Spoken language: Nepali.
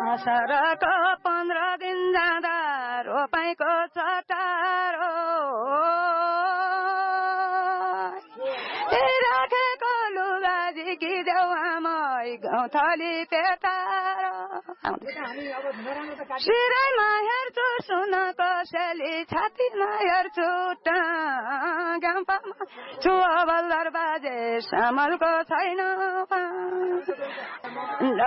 असारको 15 दिन जाँदा रोपाईको चटारो राखेको लुगा झिकिदेऊ आमै गौँथली पेटारो सिराइमा हेर्छु सुनको सेली छातीमा हेर्छु गाउँपामा छु बल्दर बाजे सामलको छैन